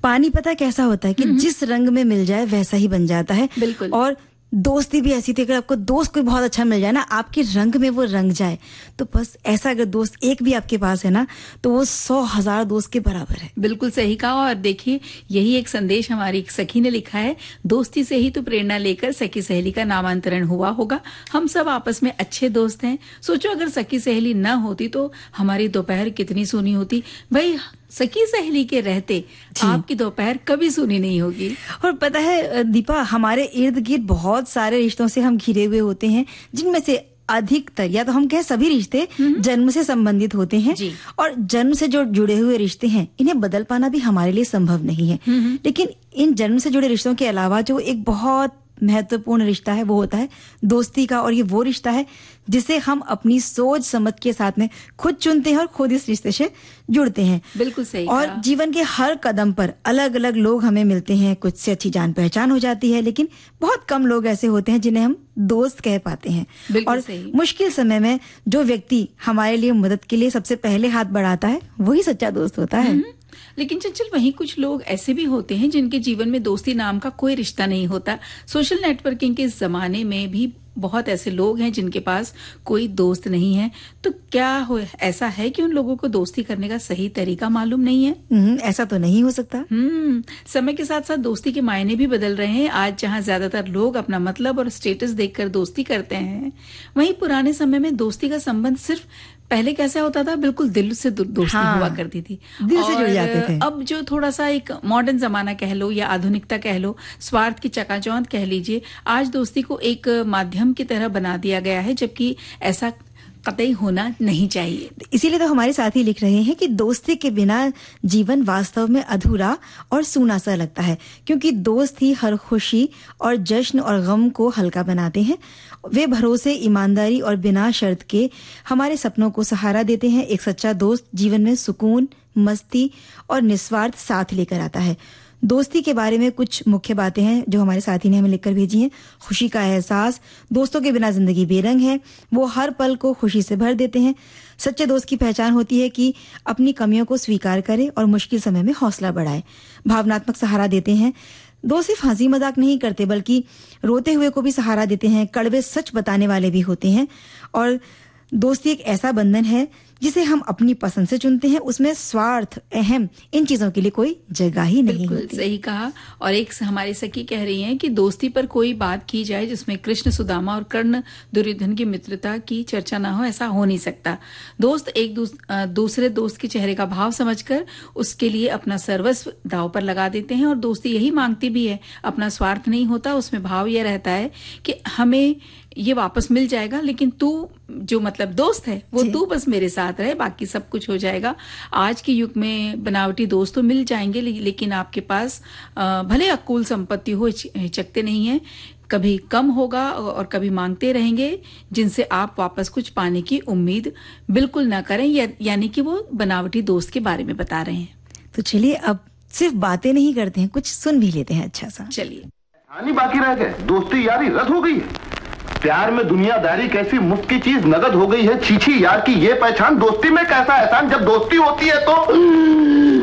पानी पता है कैसा होता है कि जिस रंग में मिल जाए वैसा ही बन जाता है। बिल्कुल। और दोस्ती भी ऐसी थी, अगर आपको दोस्त कोई बहुत अच्छा मिल जाए ना, आपके रंग में वो रंग जाए, तो बस ऐसा अगर दोस्त एक भी आपके पास है ना, तो वो 100,000 दोस्त के बराबर है। बिल्कुल सही कहा। और देखिए, यही एक संदेश हमारी एक सखी ने लिखा है, दोस्ती से ही तो प्रेरणा लेकर सखी सहेली का नामांतरण हुआ होगा। हम सब आपस में अच्छे दोस्त हैं। सोचो अगर सखी सहेली न होती तो हमारी दोपहर कितनी सूनी होती। भाई, सखी सहेली के रहते आपकी दोपहर कभी सुनी नहीं होगी। और पता है दीपा, हमारे इर्द गिर्द बहुत सारे रिश्तों से हम घिरे हुए होते हैं, जिनमें से अधिकतर या तो हम कहें सभी रिश्ते जन्म से संबंधित होते हैं। और जन्म से जो जुड़े हुए रिश्ते हैं, इन्हें बदल पाना भी हमारे लिए संभव नहीं है। लेकिन इन जन्म से जुड़े रिश्तों के अलावा जो एक बहुत महत्वपूर्ण रिश्ता है वो होता है दोस्ती का। और ये वो रिश्ता है जिसे हम अपनी सोच समझ के साथ में खुद चुनते हैं और खुद इस रिश्ते से जुड़ते हैं। बिल्कुल सही। और जीवन के हर कदम पर अलग अलग लोग हमें मिलते हैं, कुछ से अच्छी जान पहचान हो जाती है, लेकिन बहुत कम लोग ऐसे होते हैं जिन्हें हम दोस्त कह पाते हैं। और मुश्किल समय में जो व्यक्ति हमारे लिए मदद के लिए सबसे पहले हाथ बढ़ाता है, वही सच्चा दोस्त होता है। लेकिन चंचल, वहीं कुछ लोग ऐसे भी होते हैं जिनके जीवन में दोस्ती नाम का कोई रिश्ता नहीं होता। सोशल नेटवर्किंग के इस जमाने में भी बहुत ऐसे लोग हैं जिनके पास कोई दोस्त नहीं है। तो क्या ऐसा है कि उन लोगों को दोस्ती करने का सही तरीका मालूम नहीं है? ऐसा तो नहीं हो सकता। समय के साथ साथ दोस्ती के मायने भी बदल रहे हैं। आज जहां ज्यादातर लोग अपना मतलब और स्टेटस देखकर दोस्ती करते हैं, वहीं पुराने समय में दोस्ती का संबंध सिर्फ पहले कैसा होता था, बिल्कुल दिल से दोस्ती हुआ करती थी, दिल से जुड़ जाते थे। अब जो थोड़ा सा एक मॉडर्न जमाना कह लो या आधुनिकता कह लो, स्वार्थ की चकाचौंध कह लीजिए, आज दोस्ती को एक माध्यम की तरह बना दिया गया है, जबकि ऐसा कतई होना नहीं चाहिए। इसीलिए तो हमारे साथी लिख रहे हैं कि दोस्ती के बिना जीवन वास्तव में अधूरा और सूना सा लगता है, क्योंकि दोस्त ही हर खुशी और जश्न और गम को हल्का बनाते हैं। वे भरोसे, ईमानदारी और बिना शर्त के हमारे सपनों को सहारा देते हैं। एक सच्चा दोस्त जीवन में सुकून, मस्ती और निस्वार्थ साथ लेकर आता है। दोस्ती के बारे में कुछ मुख्य बातें हैं जो हमारे साथी ने हमें लिखकर भेजी हैं। खुशी का एहसास, दोस्तों के बिना जिंदगी बेरंग है, वो हर पल को खुशी से भर देते हैं। सच्चे दोस्त की पहचान होती है कि अपनी कमियों को स्वीकार करे और मुश्किल समय में हौसला बढ़ाए। भावनात्मक सहारा देते हैं। दोस्त सिर्फ हंसी मजाक नहीं करते, बल्कि रोते हुए को भी सहारा देते हैं। कड़वे सच बताने वाले भी होते हैं। और दोस्ती एक ऐसा बंधन है जिसे हम अपनी पसंद से चुनते हैं। उसमें स्वार्थ, अहम, इन चीजों के लिए कोई जगह ही नहीं होती। बिल्कुल सही कहा। और एक हमारी सखी कह रही हैं कि दोस्ती पर कोई बात की जाए जिसमें कृष्ण सुदामा और कर्ण दुर्योधन की मित्रता की चर्चा ना हो, ऐसा हो नहीं सकता। दोस्त एक दूसरे दोस्त के चेहरे का भाव समझकर उसके लिए अपना सर्वस्व दांव पर लगा देते हैं। और दोस्ती यही मांगती भी है, अपना स्वार्थ नहीं होता। उसमें भाव यह रहता है कि हमें ये वापस मिल जाएगा, लेकिन तू जो मतलब दोस्त है वो तू बस मेरे साथ रहे, बाकी सब कुछ हो जाएगा। आज के युग में बनावटी दोस्त तो मिल जाएंगे, लेकिन आपके पास भले अकुल संपत्ति हो, हिचकते नहीं है। कभी कम होगा और कभी मांगते रहेंगे, जिनसे आप वापस कुछ पाने की उम्मीद बिल्कुल ना करें। यानी कि वो बनावटी दोस्त के बारे में बता रहे हैं। तो चलिए अब सिर्फ बातें नहीं करते हैं, कुछ सुन भी लेते हैं अच्छा सा। चलिए। हानि बाकी रह गए, दोस्ती यारी रद्द हो गई है। प्यार में दुनियादारी कैसी मुफ्त की चीज नगद हो गई है। छीछी यार की ये पहचान, दोस्ती में कैसा एहसान, जब दोस्ती होती है तो